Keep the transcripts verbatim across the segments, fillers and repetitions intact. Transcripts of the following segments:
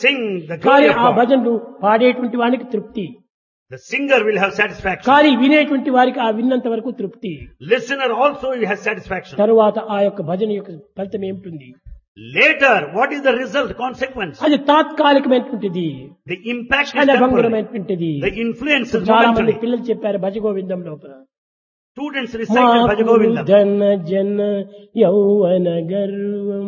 sing the కానీ glory of ఆ God. భజనలు పాడేటువంటి వానికి తృప్తి, The singer will have satisfaction. కానీ వినేటువంటి వారికి ఆ విన్నంత వరకు తృప్తి. Listener also will have satisfaction. తరువాత ఆ యొక్క భజన యొక్క ఫలితం ఏమిటి? Later, what is the result, consequence? అది తాత్కాలికమైనటువంటిది, The impact is temporary. క్షణభంగురమైనటువంటిది. The influence is చాలా మంది momentary. పిల్లలు చెప్పారు భజగోవిందం లోపల, Students recited Bhajagovindam. ధన జన యౌవన గర్వం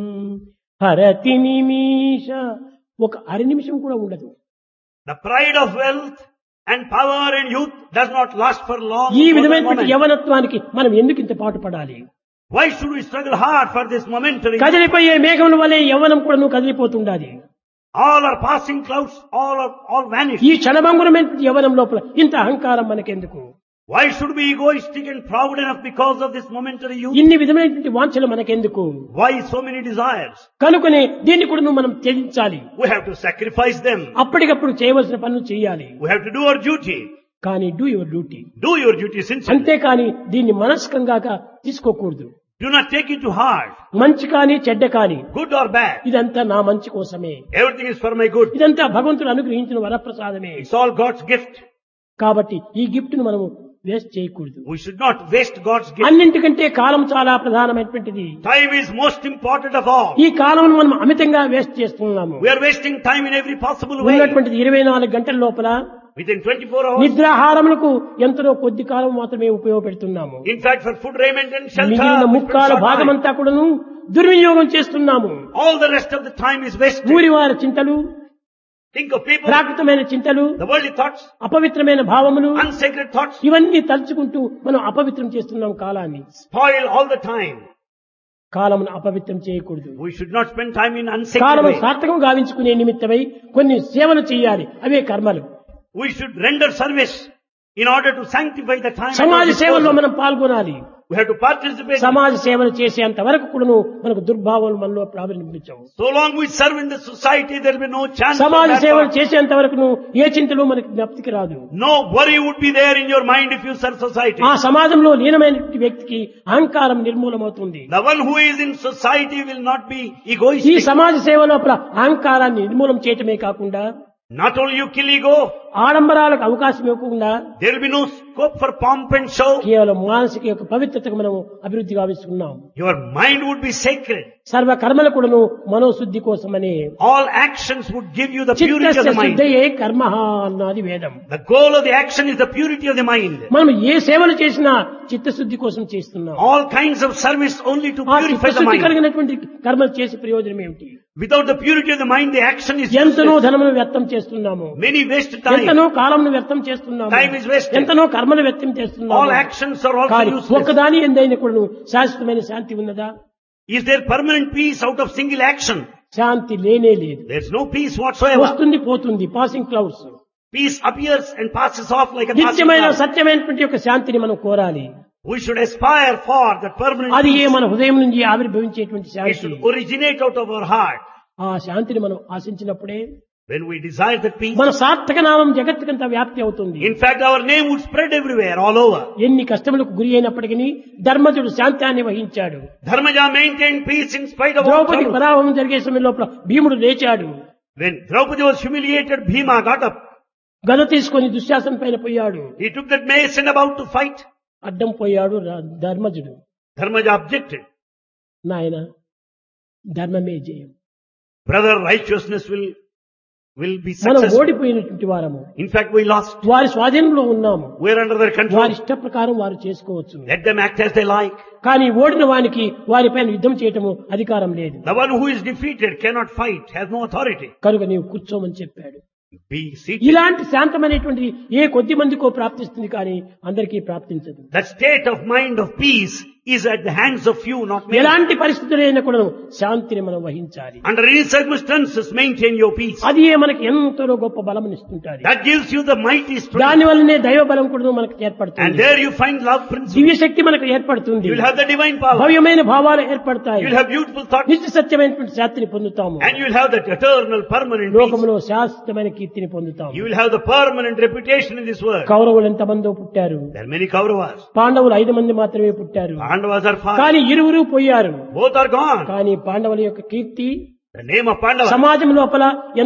హరతి నిమిష, ఒక అర నిమిషం కూడా ఉండదు. The pride of wealth and power and youth does not last for long. ఈ for the విధమైనటువంటి moment. యవనత్వానికి మనం ఎందుకు ఇంత పాటు పడాలి? Why should we struggle hard for this momentary? కదిలిపోయే మేఘముల వలె యవ్వనం కూడా నువ్వు కదిలిపోతుండాలి. All are passing clouds, all are all vanish. ఈ క్షణభంగురమైన యవ్వనం లోపల ఇంత అహంకారం మనకెందుకు? Why should we be egoistic and proud enough because of this momentary youth? ఇన్ని విధమైనటువంటి వాంఛలు మనకెందుకు? Why so many desires? కనుకనే దీన్ని కూడా నువ్వు మనం త్యజించాలి. We have to sacrifice them. అప్పటికప్పుడు చేయవలసిన పనులు చేయాలి. We have to do our duty. కానీ do your duty, Do your duty sincerely. అంతేకాని దీన్ని మనస్కంగా తీసుకోకూడదు. Do not take it to heart, మంచి కానీ చెడ్డ కానీ good or bad. ఇదంతా నా మంచి కోసమే, Everything is for my good. ఇదంతా భగవంతుడు అనుగ్రహించిన వరప్రసాదమే. It's all God's gift. కాబట్టి ఈ గిఫ్ట్ ను మనము వేస్ట్ చేయకూడదు. We should not waste God's gift. అన్నింటికంటే కాలం చాలా ప్రధానమైనటువంటిది. Time is most important of all. ఈ కాలం మనం అమితంగా వేస్ట్ చేస్తున్నాము. We are wasting time in every possible way. ఉన్నటువంటిది ఇరవై నాలుగు గంటల లోపల Within twenty-four hours. నిద్రాహారములకు ఎంతో కొద్ది కాలం మాత్రమే ఉపయోగపెడుతున్నాము. In fact, for food, raiment and మిగిలిన shelter, we ముక్కాల spend short time. భాగమంతా కూడాను దుర్వినియోగం చేస్తున్నాము. All the rest of the time is wasted. ఊరి వారి చింతలు, Think of people, ప్రాకృతమైన చింతలు, the worldly thoughts, అపవిత్రమైన భావములు, unsacred thoughts, ఇవన్నీ తలుచుకుంటూ మనం అపవిత్రం చేస్తున్నాం కాలాన్ని. spoil all the time. కాలమును అపవిత్రం చేయకూడదు. We should not spend time in unsacred కాలము way. సార్థకం గావించుకునే నిమిత్తమై కొన్ని సేవలు చేయాలి, అవే కర్మలు. We should render service in order to sanctify the time. at our సమాజ సేవల్లో disposal. మనం పాల్గొనాలి. We have to participate. సమాజ సేవలు చేసేంత వరకు కూడాను మనకు దుర్భావాలు మనలో ప్రారంభించవు. So long we serve in the society, there will be no chance. of సమాజ bad సేవలు thoughts. చేసేంత వరకు ఏ చింతలు మనకి జ్ఞప్తికి రాదు. No worry would be there in your mind if you serve society. ఆ సమాజంలో లీనమైన వ్యక్తికి అహంకారం నిర్మూలమవుతుంది. The one who is in society will not be ఈ egoistic. సమాజ సేవ లోపల అహంకారాన్ని నిర్మూలం చేయటమే కాకుండా Not only you kill ego, ఆడంబరాలకు అవకాశం ఇవ్వకుండా there will be no scope for pomp and show. కేవలం మానసిక యొక్క పవిత్రతకు మనం అభివృద్ధి గావిస్తున్నాం. Your mind would be sacred. సర్వ కర్మల కూడాను మనోశుద్ధి కోసమని. All actions would give you the purity of చిత్తస్య the mind. శుద్ధయే కర్మః అన్నది వేదం. The goal of the action is the purity of the mind. మనం ఏ సేవలు చేసినా చిత్తశుద్ధి కోసం చేస్తున్నాం. All kinds of service only to ఆ purify the చిత్తశుద్ధి mind. కలిగినటువంటి కర్మలు చేసే ప్రయోజనం ఏమిటి? Without the purity of the mind, the action is ఎంతనో useless. ధనమును వ్యర్థం చేస్తున్నాము, Many waste time. ఎంతనో కాలంను వ్యర్థం చేస్తున్నాము, Time is wasted. ఎంతనో కర్మను వ్యర్థం All చేస్తున్నాము. actions are also కానీ useless. ఒక్కదాని ఎందైనా కూడా శాశ్వతమైన శాంతి ఉన్నదా? Is there permanent peace out of single action? శాంతి లేనే లేదు. There's no peace whatsoever. వస్తుంది పోతుంది, passing clouds. Peace appears and passes off like a passing నిత్యమైన cloud. సత్యమైనటువంటి యొక్క శాంతిని మనం కోరాలి. We should aspire for that permanent అది ఏ peace. మన హృదయం నుంచి ఆవిర్భవించేటువంటి It Shanti. should originate out of our heart. ఆ శాంతిని మనం ఆశించినప్పుడే When we desire that peace, మన సార్థక నామం జగత్తుకంతా వ్యాప్తి అవుతుంది. in fact our name would spread everywhere, all over. ఎన్ని కష్టములకు గురి అయినప్పటికీ ధర్మజుడు శాంతాన్ని వహించాడు. Dharmaja maintained peace in spite of all Draupadi trouble. పరాభవం జరిగే సమయం లోపల భీముడు లేచాడు. When Draupadi was humiliated, Bhima got up. గద తీసుకొని దుశ్శాసన పైన పోయాడు. He took that mace and about to fight. అడ్డం పోయాడు రా- ధర్మజుడు. Dharmaja objected. నాయన ధర్మమే జయం, Brother, righteousness will, will be మనం successful. ఓడిపోయినటువంటి వారము. In fact, we lost. వారి స్వాధీనంలో ఉన్నాము. We are under their వారి control. ఇష్ట ప్రకారం వారు చేసుకోవచ్చు. Let them act as they like. కానీ ఓడిన వానికి వారిపైన యుద్ధం చేయటము అధికారం లేదు. The one who is defeated cannot fight, has no authority. కనుక నీవు కూర్చోమని చెప్పాడు. Be seated. ఇలాంటి శాంతమైనటువంటిది ఏ కొద్ది మందికో ప్రాప్తిస్తుంది, కానీ అందరికీ ప్రాప్తించదు. That state of mind of peace is at the hands of few, not many. ఎలాంటి పరిస్థితులైనా కూడా శాంతిని మనం వహించాలి. Under any circumstances, maintain your peace. అది ఏ మనకి ఎంతో గొప్ప బలమునిస్తుంటాది. That gives you the mighty strength. దాని వల్లనే దైవ బలం కూడా మనకు And ఏర్పడుతుంది. there you find love principle. దివ్య శక్తి మనకు ఏర్పడుతుంది. You will have the divine power. భవ్యమైన భావాలు ఏర్పడతాయి. You will have beautiful thoughts. నిత్య సత్యమైనటువంటి శాంతిని పొందుతాము. And you will have that eternal, permanent peace. లోకములో శాశ్వతమైన కీర్తిని పొందుతాము. You will have the permanent reputation in this world. కౌరవులు ఎంతమందో పుట్టారు, There are many Kauravas. పాండవులు ఐదు మంది మాత్రమే పుట్టారు. Pandavas are five. కానీ ఇరువురు పోయారు. Both are gone. కానీ పాండవుల యొక్క కీర్తి The name of Pandava సమాజం లోపల ఎంత శాశ్వతంగా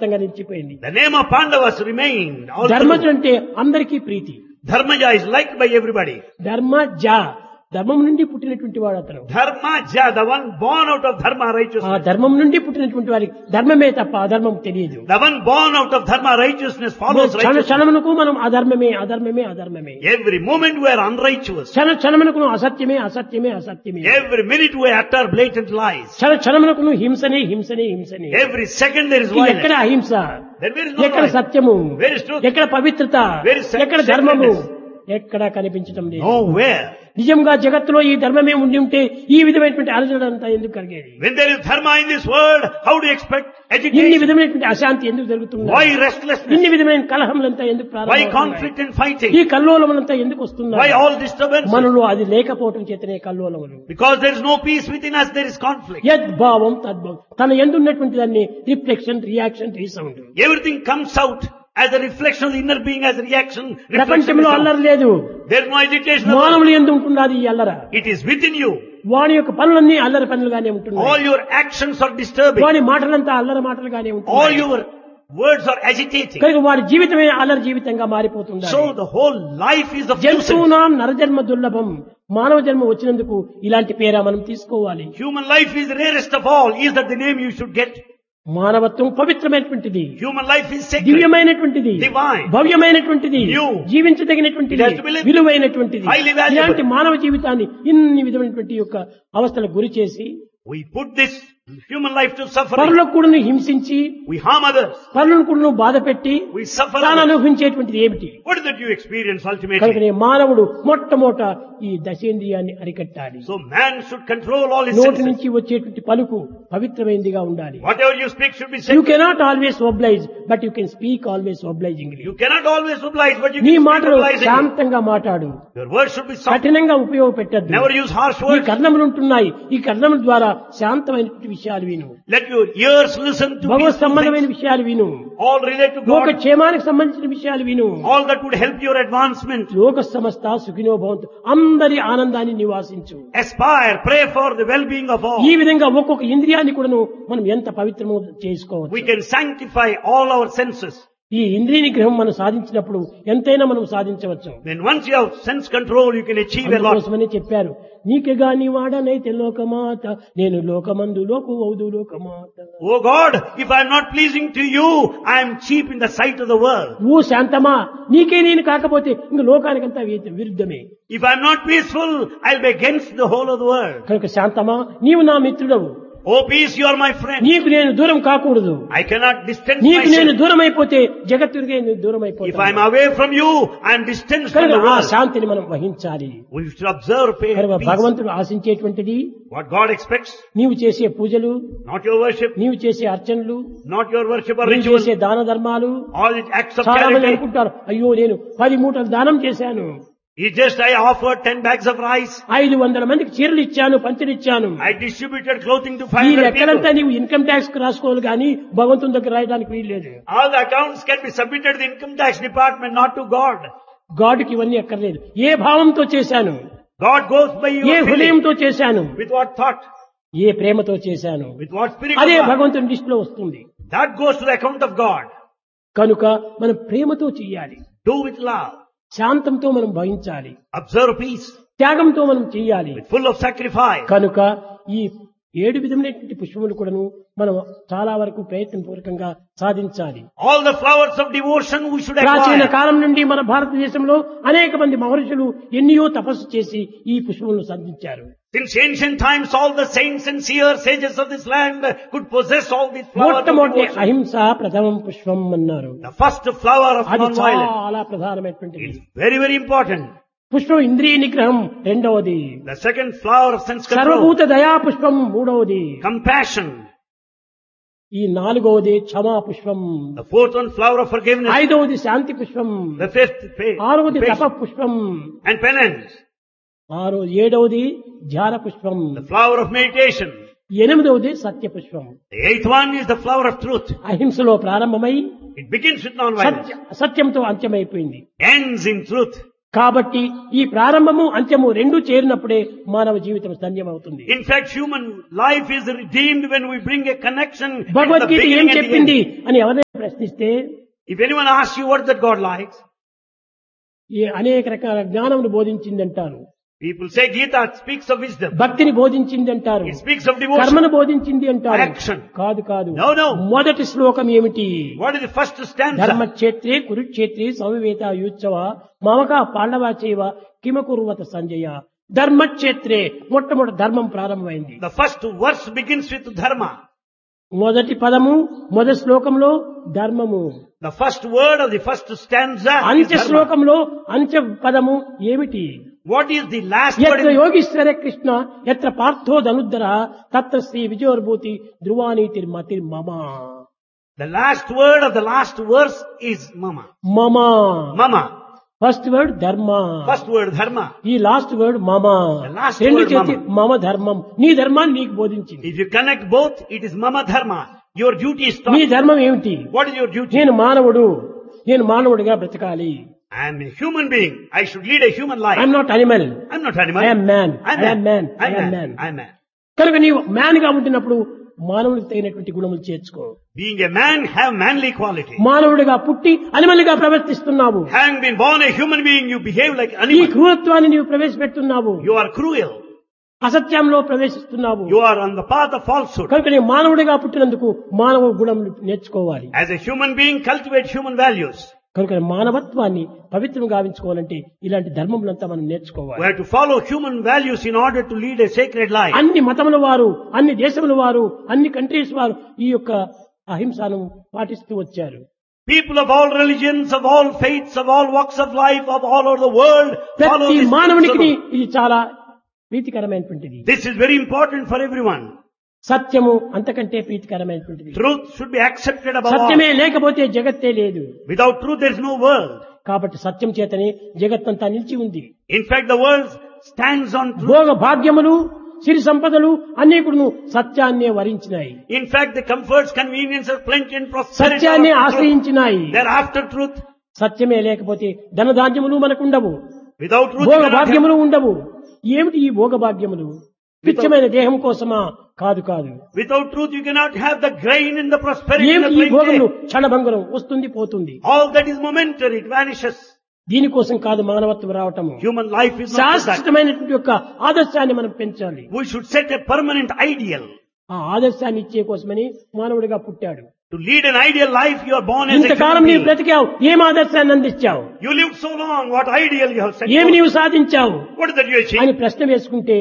శాశ్వతంగా నిలిచిపోయింది. The name of Pandavas remained. all ధర్మజుడు through. అంటే అందరికీ ప్రీతి. Dharmaja is liked by everybody. Dharmaja ధర్మం నుండి పుట్టినటువంటి వాడు అతను. Dharmaja, the one born out of dharma ఆ righteousness. ధర్మం నుండి పుట్టినటువంటి వారికి ధర్మమే తప్ప అధర్మం తెలియదు. The one born out of dharma righteousness follows క్షణ righteousness. క్షణమునకు మనం అధర్మమే అధర్మమే అధర్మమే. Every moment we are unrighteous. క్షణ క్షణమునకు అసత్యమే అసత్యమే అసత్యమే. Every minute we utter blatant lies. క్షణ క్షణమునకు హింసనే హింసనే హింసనే. Every second there is ఇది violence. ఎక్కడ అహింస, Then where is no ఎక్కడ violence? సత్యము, Where is truth? ఎక్కడ పవిత్రత, Where is ఎక్కడ ధర్మము, sacredness? ఎక్కడా కనిపించడం లేదు. Nowhere. నిజంగా జగత్తులో ఈ ధర్మమే ఉండి ఉంటే ఈ విధమైనటువంటి అలజడి అంతా ఎందుకు కలిగేది? When there is dharma in this world, how do you expect ఇన్ని agitation? విధమైనటువంటి అశాంతి ఎందుకు జరుగుతుంది? Why restlessness? ఇన్ని విధమైన కలహములంతా ఎందుకు Why ప్రారంభమవుతున్నాయి? conflict and fighting? ఈ కల్లోలములంతా ఎందుకు Why వస్తున్నాయి? all disturbance? మనలో అది లేకపోవటం చేతనే కల్లోలములు. Because there is no peace within us, there is conflict. యద్భావం తద్భావం, తన ఎందున్నటువంటి దాన్ని reflection reaction resound. Everything comes out as a reflection of the inner being, as a reaction. reflection ప్రపంచంలో is అల్లరి out. లేదు, There is no agitation. of మానవులు ఎందు ఉంటున్నది ఈ అల్లర. It is within you. వాని యొక్క పనులన్నీ అల్లరి పనులుగానే ఉంటున్నాయి. All your actions are disturbing. వాని మాటలంతా అల్లరి మాటలుగానే All ఉంటున్నాయి. your words are agitating. కనుక వారి జీవితమే అల్లరి జీవితంగా మారిపోతుంది. So the whole life is of nuisance. జంతువునాం నరజన్మ దుర్లభం, మానవ జన్మ వచ్చినందుకు ఇలాంటి పేరా మనం తీసుకోవాలి. Human life is rarest of all. Is that the name you should get? మానవత్వం పవిత్రమైనటువంటిది, Human life is sacred. దివ్యమైనటువంటిది, Divine. భవ్యమైనటువంటిది, New. జీవించదగినటువంటిది, It has to be lived. విలువైనటువంటిది. Highly valuable. ఇలాంటి మానవ జీవితాన్ని ఇన్ని విధమైనటువంటి యొక్క అవస్థలకు గురి చేసి We put this human life to suffering. పరులకు కూడా హింసించి We harm others. పరులను కూడా బాధ పెట్టి We suffer తాను others. అనుభవించేటువంటిది ఏమిటి? What is that you experience ultimately? కనుకనే మానవుడు మొట్టమొదట ఈ దశేంద్రియాన్ని అరికట్టాలి. So man should control all his నోటి senses. నుంచి వచ్చేటువంటి పలుకు పవిత్రమైనదిగా ఉండాలి. Whatever you speak should be you sacred. Cannot always oblige, but you can speak always obligingly. You cannot always oblige, but you నీ can speak మాటలు obligingly. శాంతంగా మాట్లాడు, Your words should be soft. కఠినంగా ఉపయోగపెట్టద్దు. Never use harsh ఈ words. కర్ణములు ఉంటున్నాయి, ఈ కర్ణముల ద్వారా శాంతమైనటువంటి విషయాలు విను, Let your ears listen to Bhagwat peaceful సంబంధమైన things. విషయాలు విను, All relate to లోక God. క్షేమానికి సంబంధించిన విషయాలు విను. All that would help your advancement. లోక సమస్త సుఖినో భవంతు, అందరి ఆనందాన్ని నివాసించు. Aspire, pray for the well-being of all. ఈ విధంగా ఒక్కొక్క ఇంద్రియాన్ని కూడాను మనం ఎంత పవిత్రమో చేసుకోవచ్చు. We can sanctify all our senses. ఈ ఇంద్రియ నిగ్రహం మనం సాధించినప్పుడు ఎంతైనా మనం సాధించవచ్చు. When once you have sense control, you can achieve a lot. అందుకోసమని చెప్పారు, నీకెగా నీ వాడనైతే లోకమాత, నేను లోకమందు లోకు ఔదు లోకమాత. Oh God, if I am not pleasing to you, I am cheap in the sight of the world. ఓ శాంతమా, నీకే నేను కాకపోతే ఇంక లోకానికంతా వి- విరుద్ధమే. If I am not peaceful, I will be against the whole of the world. కనుక శాంతమా, నీవు నా మిత్రుడవు, Oh peace, you are my friend. నీకు నేను దూరం కాకూడదు. I cannot distance నీకు నేను myself. దూరం అయిపోతే జగత్తుకే నేను దూరం If I am అయిపోతాను. away from you, I am distanced from కనుక the ఆ world. శాంతిని మనం వహించాలి. We should observe pain, కనుక peace. భగవంతుడు ఆశించేటువంటిది What God expects, నీవు చేసే పూజలు, not your worship, నీవు చేసే అర్చనలు, not your worship or నీవు ritual, చేసే దాన ధర్మాలు. all the acts of చాలా మంది charity. అనుకుంటారు, అయ్యో నేను పది మూటలు దానం చేశాను, It's just I offered ten bags of rice. ఐదు వందల మందికి చీరలు ఇచ్చాను, పంచలు ఇచ్చాను. I distributed clothing to ఈ five hundred లెక్కలంతా people. నీవు ఇన్కమ్ ట్యాక్స్ రాసుకోవాలి కానీ భగవంతుని దగ్గర రాయడానికి వీల్లేదు. All the accounts can be submitted to the income tax department, not to God. గాడ్కి ఇవన్నీ అక్కర్లేదు. ఏ భావంతో చేశాను, God goes by A your feeling. హృదయంతో చేశాను, With what thought? ఏ ప్రేమతో చేశాను, With what spirit అదే of God? భగవంతుని దృష్టిలో వస్తుంది. That goes to the account of God. కనుక మనం ప్రేమతో చెయ్యాలి, Do with love. శాంతంతో మనం భవించాలి, Observe peace. త్యాగంతో మనం చెయ్యాలి. With full of sacrifice. కనుక ఈ ఏడు విధమైనటువంటి పుష్పములు కూడాను మనం చాలా వరకు ప్రయత్నపూర్వకంగా సాధించాలి. All the flowers of devotion we should ప్రాచీన acquire. కాలం నుండి మన భారతదేశంలో అనేక మంది మహర్షులు ఎన్నో తపస్సు చేసి ఈ పుష్పములను సాధించారు. Since ancient times, all the saints and seers, sages of this land could possess all these flowers of మొట్టమొదటి devotion. అహింస ప్రథమం పుష్పం అన్నారు. The first flower of అది non-violence. చాలా ప్రధానమైనటువంటిది. It's very, very important. పుష్పం ఇంద్రియ నిగ్రహం రెండవది. The second flower of sense control. సర్వభూత దయా పుష్పం మూడవది. Compassion. ఈ నాలుగవది క్షమా పుష్పం. The fourth one, flower of forgiveness. ఐదవది శాంతి పుష్పం. The fifth, faith. ఆరవది తప patience పుష్పం. and penance. ఆరో ఏడవది ధ్యాన పుష్పం. The flower of meditation. ఎనిమిదవది సత్య పుష్పం. The eighth one is the flower of truth. అహింసలో ప్రారంభమై It begins with non-violence. Satya అసత్యంతో అంత్యమైపోయింది. Ends in truth. కాబట్టి ఈ ప్రారంభము అంత్యము రెండు చేరినప్పుడే మానవ జీవితం ధన్యమవుతుంది. In fact, human life is redeemed when we bring a connection with the Bhagavad Gita ఏం beginning and the చెప్పింది end. అని ఎవరైనా ప్రశ్నిస్తే If anyone asks you what that God likes, ఈ అనేక రకాల జ్ఞానమును బోధించిందంటారు, people say Gita speaks of wisdom. భక్తిని బోధించింది అంటారు, It speaks of devotion. కర్మను బోధించింది అంటారు. Action. కాదు కాదు, No, no. మొదటి శ్లోకం ఏమిటి? What is the first stanza? ధర్మక్షేత్రే కురుక్షేత్రే సమవేత యుత్సవ మమక పాండవ చేవ కిమకుర్వత సంజయ. ధర్మక్షేత్రే మొట్టమొదటి ధర్మం ప్రారంభమైంది. The first verse begins with dharma. మొదటి పదము మొదటి శ్లోకంలో ధర్మము. The first word of the first stanza is అంత్య dharma. శ్లోకంలో అంత్య పదము ఏమిటి? What is the last word? ఎత్ర in- యోగీశ్వర కృష్ణ ఎత్ర పార్థో ధనుద్ధర తత్ర శ్రీ విజయోర్భూతి ధ్రువానీతిర్ మతిర్ మమ. The last word of the last verse is mama. మమ. Mama. ఫస్ట్ వర్డ్ ధర్మ, First word dharma. ఈ లాస్ట్ వర్డ్ మమ. The last రెండు word చేతి mama. మమ ధర్మం, నీ ధర్మాన్ని నీకు బోధించింది. If you connect both, it is mama dharma. Your duty is నీ taught. ధర్మం ఏమిటి? What is your duty? నేను మానవుడు, నేను మానవుడిగా బ్రతకాలి. I am a human being. I should lead a human life. I'm not animal, I'm not animal. I am man. I'm I am man. I I'm am man. man. I'm man. కనుక నీవు man గా ఉంటున్నప్పుడు మానవుడికి తగినటువంటి గుణములు చేర్చుకో. Being a man, have manly quality. మానవుడిగా పుట్టి animal గా ప్రవర్తిస్తున్నావు. Having been born a human being, you behave like ఈ animal. క్రూరత్వాన్ని నీవు ప్రవేశపెడుతున్నావు, You are cruel. అసత్యంలో ప్రవేశిస్తున్నావు. You are on the path of falsehood. కనుక నీ మానవుడిగా పుట్టినందుకు మానవ గుణములు నేర్చుకోవాలి. As a human being, cultivate human values. కనుక మానవత్వాన్ని పవిత్రం గావించుకోవాలంటే ఇలాంటి ధర్మములంతా మనం We నేర్చుకోవాలి. have to follow human values in order to lead a sacred life. అన్ని మతముల వారు, అన్ని దేశముల వారు, అన్ని కంట్రీస్ వారు ఈ యొక్క అహింసను పాటిస్తూ వచ్చారు. People of all religions, of all faiths, of all walks of life, of all over the world follow ప్రతి this మానవునికి principle. ఇది చాలా ప్రీతికరమైనటువంటిది. This is very important for everyone. సత్యము అంతకంటే ప్రీతికరమైనటువంటిది. Truth should be accepted above all. సత్యమే లేకపోతే జగత్తే లేదు. Without truth, there is no world. కాబట్టి సత్యం చేతనే జగత్తంతా నిలిచి ఉంది. In fact, the world stands on truth. భోగ భాగ్యములు, సిరి సంపదలు అనేకుడును సత్యాన్నే వరించినాయి. In fact, the comforts, conveniences, plenty and prosperity సత్యాన్ని are after truth. ఆశ్రయించినాయి. They are after truth. సత్యమే లేకపోతే ధనధాన్యములు మనకుండవు, Without truth, Bhoga you cannot have- భాగ్యములు ఉండవు. ఏమిటి ఈ భోగ భాగ్యములు? పిచ్చమైన దేహం కోసమా? కాదు కాదు. Without truth, you cannot have the grain and the prosperity and ఏమిటి the ఈ భోగములు? plenty. క్షణభంగురం, వస్తుంది పోతుంది. All that is momentary, it vanishes. దీనికోసం కాదు మానవత్వం రావటము. Human life is not for that. శాశ్వతమైనటువంటి యొక్క ఆదర్శాన్ని మనం పెంచాలి. We should set a permanent ideal. ఆ ఆదర్శాన్ని ఇచ్చే కోసమని మానవుడిగా పుట్టాడు. To lead an ideal life, you are born as a ఇంతకాలం human నీవు being. బ్రతికావు, ఏం ఆదర్శాన్ని అందించావు? You lived so long, what ideal you have set ఏమి forth? నీవు సాధించావు What is that you achieved? అని ప్రశ్న వేసుకుంటే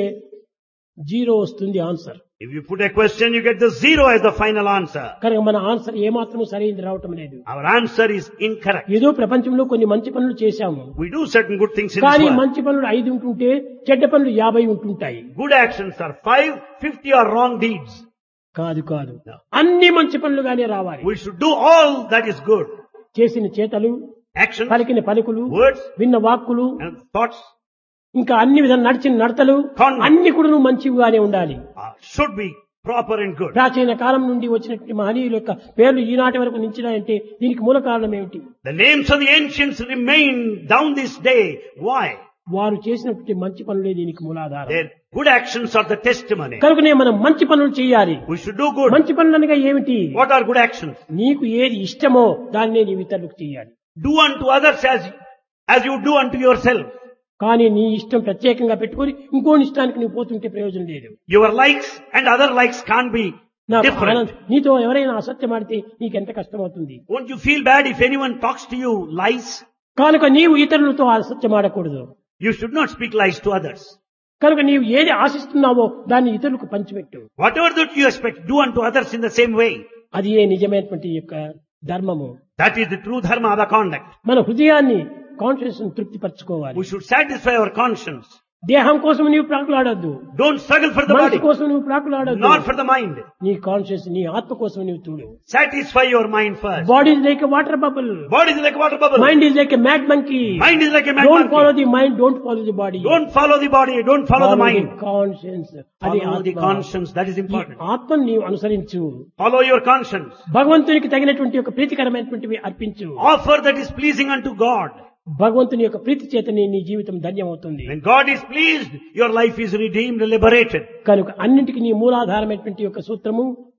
జీరో వస్తుంది answer. If you put a question, you get the zero as the final answer. కనుక మన answer ఏమాత్రం సరైనది రావటం లేదు. Our answer is incorrect. ఏదో ప్రపంచంలో కొన్ని మంచి పనులు చేశాము, We do certain good things in కానీ this world. మంచి పనులు ఐదు ఉంటుంటే చెడ్డ పనులు యాభై ఉంటుంటాయి. Good actions are five, fifty are wrong deeds. కాదు కాదు, అన్ని మంచి పనులుగానే రావాలి. We should do all that is good. చేసిన చేతలు, Actions, పలికిన పలుకులు, words, విన్న వాక్కులు, and thoughts ఇంకా అన్ని విధాలు నడిచిన నడతలు Conduct. అన్ని కూడా మంచిగానే ఉండాలి. uh, should be proper and good. ప్రాచీన కాలం నుండి వచ్చినటువంటి మహనీయుల యొక్క పేర్లు ఈనాటి వరకు నిలిచినాయంటే దీనికి మూల కారణం ఏమిటి? The names of the ancients remain down this day. Why? వారు చేసినటువంటి మంచి పనులే దీనికి మూలాధారం. Their good actions are the testimony. కనుకనే మనం మంచి పనులు చేయాలి. We should do good. మంచి పనులు అనగా ఏమిటి? What are good actions? నీకు ఏది ఇష్టమో దాన్నే నీవు ఇతరులకు చేయాలి. Do unto others as, as you do unto yourself. కానీ నీ ఇష్టం ప్రత్యేకంగా పెట్టుకొని ఇంకోని ఇష్టానికి నువ్వు పోతుంటే ప్రయోజనం లేదు. Your likes and other likes can't be నాకు different. ఆనందం. నీతో ఎవరైనా అసత్యం ఆడితే నీకెంత కష్టం అవుతుంది. Won't you feel bad if anyone talks to you lies? కనుక నీవు ఇతరులతో అసత్యం ఆడకూడదు. You should not speak lies to others. కనుక నీవు ఏది ఆశిస్తున్నావో దాన్ని ఇతరులకు పంచిపెట్టు. Whatever that you expect, do unto others in the same way. అది ఏ నిజమైనటువంటి యొక్క ధర్మము. That is the true dharma of the conduct. మన హృదయాన్ని conscious తృప్తిపరచుకోవాలి. We should satisfy our conscience. దేహం కోసం నీవు ప్రాకులాడొద్దు, Don't struggle for the మనసు body, కోసం నువ్వు ప్రాకులాడొద్దు. nor for the mind. నీ కాన్షియస్, నీ ఆత్మ కోసం నీవు చూడు. Satisfy your mind first. Body is like a water bubble, Body is like a water bubble. Mind is like a mad monkey. Mind is like a mad don't follow monkey. The mind, don't follow the body. Don't follow the body, don't follow the mind. Conscience, అది Follow the ఆత్మ. conscience, that is ఈ important. ఆత్మను నీవు అనుసరించు. Follow your conscience. భగవంతునికి తగినటువంటి ఒక ప్రీతికరమైనటువంటివి అర్పించు. Offer that is pleasing unto God. భగవంతుని యొక్క ప్రీతి చేతనే నీ జీవితం ధన్యమవుతుంది. When God is pleased, your life is redeemed, liberated. కనుక అన్నింటికి నీ మూలాధారమైనటువంటి యొక్క సూత్రము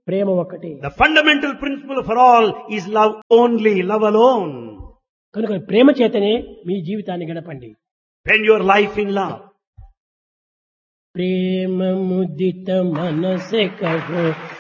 ప్రేమ ఒక్కటే. The fundamental principle for all is love only, love alone. కనుక ప్రేమ చేతనే మీ జీవితాన్ని గడపండి. Spend your life in love. ప్రేమ ముదిత మనసే కహో